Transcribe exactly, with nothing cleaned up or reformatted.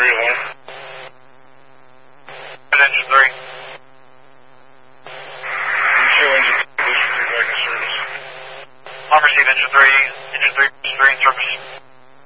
three one. Engine three. Show engine three, booster three back in service. I'll receive engine three. Engine three, booster three in service.